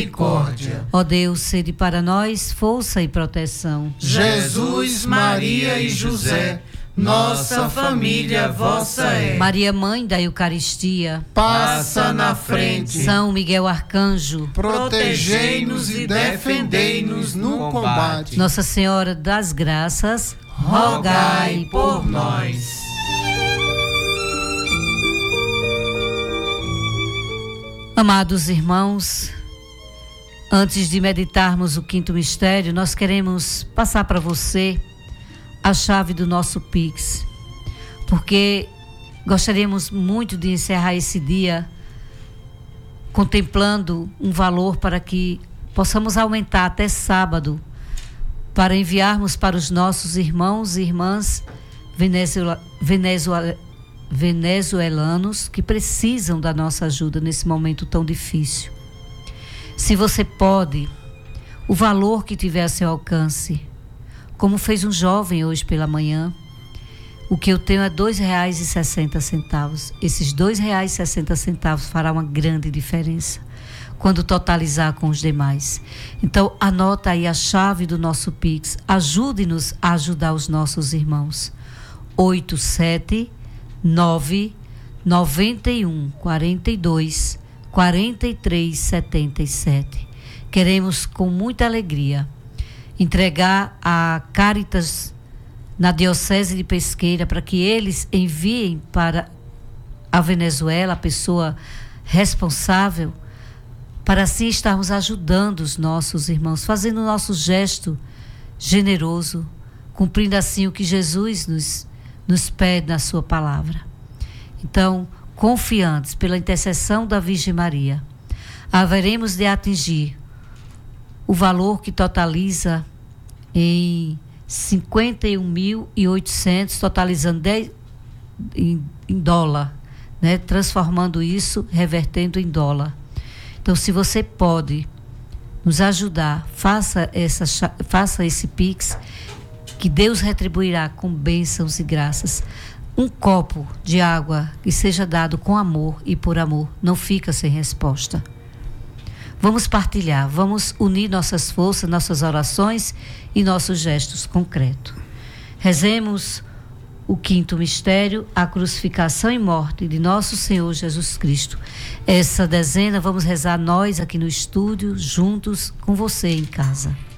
misericórdia. Ó Deus, sede para nós força e proteção. Jesus, Maria e José, nossa família vossa é. Maria, Mãe da Eucaristia, passa na frente. São Miguel Arcanjo, protegei-nos e defendei-nos no combate. Nossa Senhora das Graças, rogai por nós. Amados irmãos, antes de meditarmos o quinto mistério, nós queremos passar para você a chave do nosso Pix, porque gostaríamos muito de encerrar esse dia contemplando um valor para que possamos aumentar até sábado, para enviarmos para os nossos irmãos e irmãs venezuelanos que precisam da nossa ajuda nesse momento tão difícil. Se você pode, o valor que tiver a seu alcance, como fez um jovem hoje pela manhã, o que eu tenho é R$ 2,60. Esses R$ 2,60 fará uma grande diferença quando totalizar com os demais. Então, anota aí a chave do nosso Pix. Ajude-nos a ajudar os nossos irmãos. 879 91 42 43 77. Queremos com muita alegria entregar a Caritas na Diocese de Pesqueira para que eles enviem para a Venezuela a pessoa responsável, para assim estarmos ajudando os nossos irmãos, fazendo o nosso gesto generoso, cumprindo assim o que Jesus nos pede na sua palavra. Então, confiantes pela intercessão da Virgem Maria, haveremos de atingir o valor que totaliza em 51.800, totalizando 10 em dólar, né? Transformando isso, revertendo em dólar. Então, se você pode nos ajudar, faça esse Pix, que Deus retribuirá com bênçãos e graças. Um copo de água que seja dado com amor e por amor não fica sem resposta. Vamos partilhar, vamos unir nossas forças, nossas orações e nossos gestos concretos. Rezemos o quinto mistério, a crucificação e morte de nosso Senhor Jesus Cristo. Essa dezena vamos rezar nós aqui no estúdio, juntos com você em casa.